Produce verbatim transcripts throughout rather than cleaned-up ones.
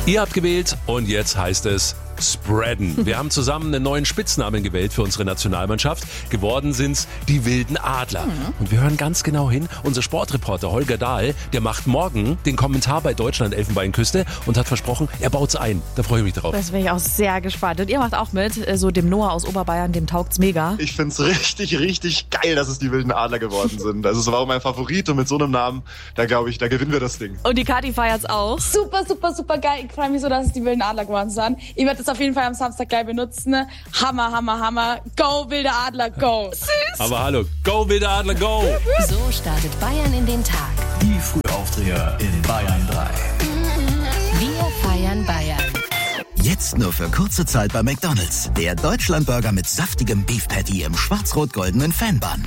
Ihr habt gewählt und jetzt heißt es spreaden. Wir haben zusammen einen neuen Spitznamen gewählt für unsere Nationalmannschaft. Geworden sind's die wilden Adler. Mhm. Und wir hören ganz genau hin. Unser Sportreporter Holger Dahl, der macht morgen den Kommentar bei Deutschland Elfenbeinküste und hat versprochen, er baut's ein. Da freue ich mich drauf. Das bin ich auch sehr gespannt. Und ihr macht auch mit, so dem Noah aus Oberbayern, dem taugt's mega. Ich find's richtig, richtig geil, dass es die wilden Adler geworden sind. Also es war auch mein Favorit und mit so einem Namen, da glaube ich, da gewinnen wir das Ding. Und die Kathi feiert's auch. Super, super, super geil. Ich freue mich so, dass es die wilden Adler geworden sind. Ich werde das auf jeden Fall am Samstag gleich benutzen. Hammer, hammer, hammer. Go, wilde Adler, go. Süß. Aber hallo, go, wilde Adler, go. So startet Bayern in den Tag. Die Frühaufdreher in Bayern drei. Wir feiern Bayern. Jetzt nur für kurze Zeit bei McDonald's. Der Deutschlandburger mit saftigem Beef Patty im schwarz-rot-goldenen Fanbun.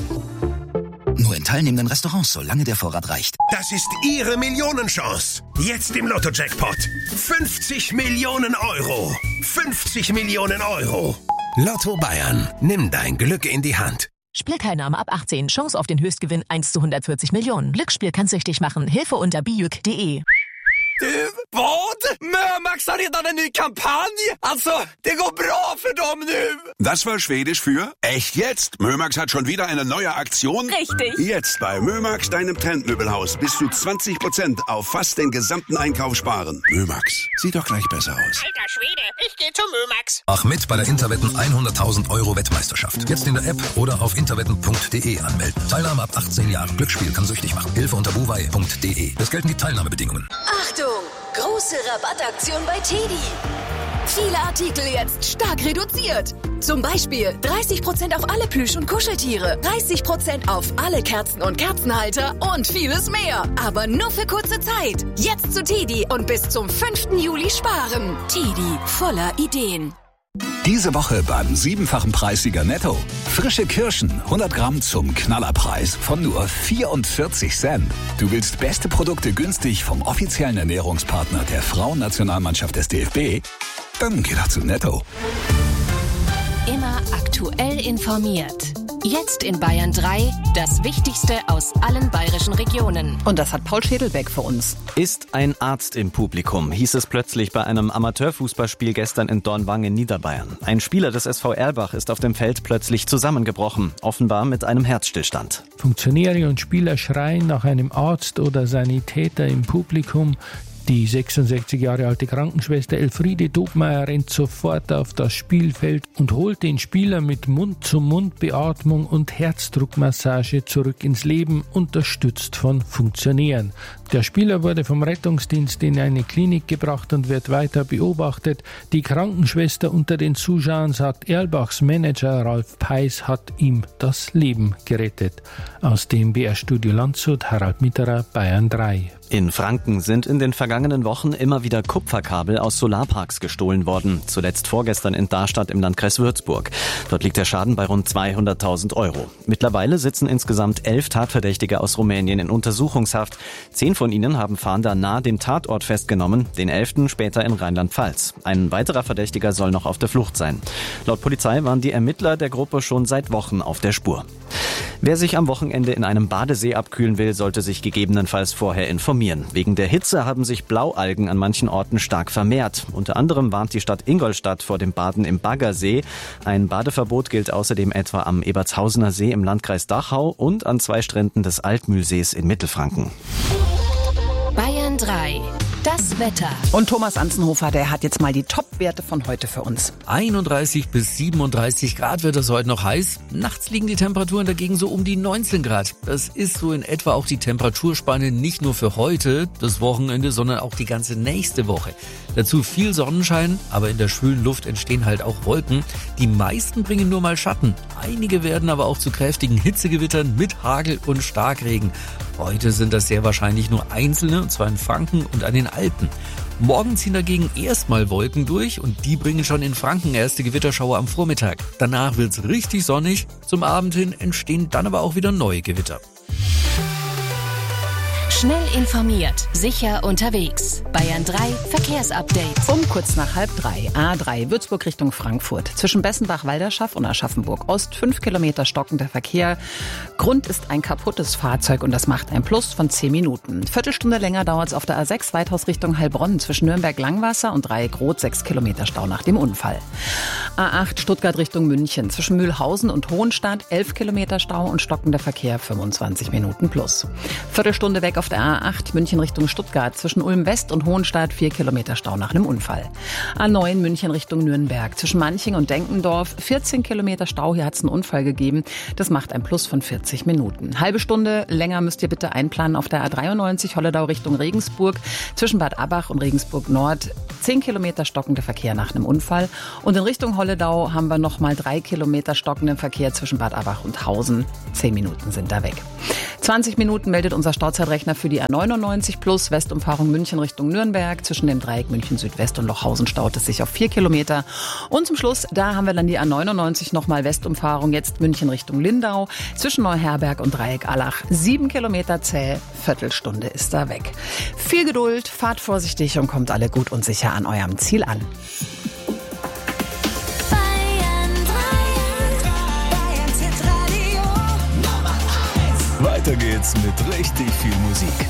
Nur in teilnehmenden Restaurants, solange der Vorrat reicht. Das ist Ihre Millionenchance. Jetzt im Lotto-Jackpot. fünfzig Millionen Euro. fünfzig Millionen Euro. Lotto Bayern. Nimm dein Glück in die Hand. Spielteilnahme ab achtzehn. Chance auf den Höchstgewinn eins zu hundertvierzig Millionen. Glücksspiel kann süchtig machen. Hilfe unter bijuk punkt de. Du, vad? Mömax har redan en ny Kampagne. Also, det går bra för dem nu. Das war Schwedisch für echt jetzt. Mömax hat schon wieder eine neue Aktion. Richtig. Jetzt bei Mömax, deinem Trendmöbelhaus, bis zu zwanzig Prozent auf fast den gesamten Einkauf sparen. Mömax, sieht doch gleich besser aus. Alter Schwede, ich geh zum Mömax. Mach mit bei der Interwetten hunderttausend Euro Wettmeisterschaft. Jetzt in der App oder auf interwetten punkt de anmelden. Teilnahme ab achtzehn Jahren. Glücksspiel kann süchtig machen. Hilfe unter buwei punkt de. Es gelten die Teilnahmebedingungen. Achtung! Große Rabattaktion bei Teddy. Viele Artikel jetzt stark reduziert. Zum Beispiel dreißig Prozent auf alle Plüsch- und Kuscheltiere, dreißig Prozent auf alle Kerzen und Kerzenhalter und vieles mehr. Aber nur für kurze Zeit. Jetzt zu Teddy und bis zum fünften Juli sparen. Teddy, voller Ideen. Diese Woche beim siebenfachen Preissieger Netto. Frische Kirschen, hundert Gramm zum Knallerpreis von nur vierundvierzig Cent. Du willst beste Produkte günstig vom offiziellen Ernährungspartner der Frauennationalmannschaft des D F B? Dann geh doch zu Netto. Immer aktuell informiert. Jetzt in Bayern drei, das Wichtigste aus allen bayerischen Regionen. Und das hat Paul Schädelbeck für uns. Ist ein Arzt im Publikum, hieß es plötzlich bei einem Amateurfußballspiel gestern in Dornwang in Niederbayern. Ein Spieler des S V Erlbach ist auf dem Feld plötzlich zusammengebrochen, offenbar mit einem Herzstillstand. Funktionäre und Spieler schreien nach einem Arzt oder Sanitäter im Publikum. Die sechsundsechzig Jahre alte Krankenschwester Elfriede Dobmeier rennt sofort auf das Spielfeld und holt den Spieler mit Mund-zu-Mund-Beatmung und Herzdruckmassage zurück ins Leben, unterstützt von Funktionären. Der Spieler wurde vom Rettungsdienst in eine Klinik gebracht und wird weiter beobachtet. Die Krankenschwester unter den Zuschauern sagt, Erlbachs Manager Ralf Peis hat ihm das Leben gerettet. Aus dem B R-Studio Landshut, Harald Mitterer, Bayern drei. In Franken sind in den vergangenen Wochen immer wieder Kupferkabel aus Solarparks gestohlen worden. Zuletzt vorgestern in Darstadt im Landkreis Würzburg. Dort liegt der Schaden bei rund zweihunderttausend Euro. Mittlerweile sitzen insgesamt elf Tatverdächtige aus Rumänien in Untersuchungshaft. Zehn von ihnen haben Fahnder nahe dem Tatort festgenommen, den elften später in Rheinland-Pfalz. Ein weiterer Verdächtiger soll noch auf der Flucht sein. Laut Polizei waren die Ermittler der Gruppe schon seit Wochen auf der Spur. Wer sich am Wochenende in einem Badesee abkühlen will, sollte sich gegebenenfalls vorher informieren. Wegen der Hitze haben sich Blaualgen an manchen Orten stark vermehrt. Unter anderem warnt die Stadt Ingolstadt vor dem Baden im Baggersee. Ein Badeverbot gilt außerdem etwa am Ebertshausener See im Landkreis Dachau und an zwei Stränden des Altmühlsees in Mittelfranken. Bayern drei. Das Wetter. Und Thomas Anzenhofer, der hat jetzt mal die Top-Werte von heute für uns. einunddreißig bis siebenunddreißig Grad wird es heute noch heiß. Nachts liegen die Temperaturen dagegen so um die neunzehn Grad. Das ist so in etwa auch die Temperaturspanne nicht nur für heute, das Wochenende, sondern auch die ganze nächste Woche. Dazu viel Sonnenschein, aber in der schwülen Luft entstehen halt auch Wolken. Die meisten bringen nur mal Schatten. Einige werden aber auch zu kräftigen Hitzegewittern mit Hagel und Starkregen. Heute sind das sehr wahrscheinlich nur einzelne, und zwar in Franken und an den Alpen. Morgen ziehen dagegen erstmal Wolken durch und die bringen schon in Franken erste Gewitterschauer am Vormittag. Danach wird's richtig sonnig, zum Abend hin entstehen dann aber auch wieder neue Gewitter. Schnell informiert, sicher unterwegs. Bayern drei Verkehrsupdate. Um kurz nach halb drei, A drei, Würzburg Richtung Frankfurt. Zwischen Bessenbach-Walderschaff und Aschaffenburg-Ost, fünf Kilometer stockender Verkehr. Grund ist ein kaputtes Fahrzeug und das macht ein Plus von zehn Minuten. Viertelstunde länger dauert es auf der A sechs, Weithaus Richtung Heilbronn. Zwischen Nürnberg-Langwasser und Dreieck-Rot, sechs Kilometer Stau nach dem Unfall. A acht, Stuttgart Richtung München. Zwischen Mühlhausen und Hohenstadt, elf Kilometer Stau und stockender Verkehr, fünfundzwanzig Minuten plus. Viertelstunde weg auf der A acht, München Richtung Stuttgart. Zwischen Ulm West und Hohenstadt, vier Kilometer Stau nach einem Unfall. A neun, München Richtung Nürnberg. Zwischen Manching und Denkendorf, vierzehn Kilometer Stau. Hier hat es einen Unfall gegeben. Das macht ein Plus von vierzig Minuten. Halbe Stunde länger müsst ihr bitte einplanen auf der A dreiundneunzig, Holledau Richtung Regensburg. Zwischen Bad Abach und Regensburg Nord, zehn Kilometer stockender Verkehr nach einem Unfall. Und in Richtung Holledau haben wir nochmal drei Kilometer stockenden Verkehr zwischen Bad Abach und Hausen. Zehn Minuten sind da weg. zwanzig Minuten meldet unser Stauzeitrechner für die A neunundneunzig plus Westumfahrung München Richtung Nürnberg. Zwischen dem Dreieck München Südwest und Lochhausen staut es sich auf vier Kilometer. Und zum Schluss, da haben wir dann die A neunundneunzig nochmal Westumfahrung, jetzt München Richtung Lindau. Zwischen Neuherberg und Dreieck Allach, sieben Kilometer zäh, Viertelstunde ist da weg. Viel Geduld, fahrt vorsichtig und kommt alle gut und sicher an eurem Ziel an. Weiter geht's mit richtig viel Musik.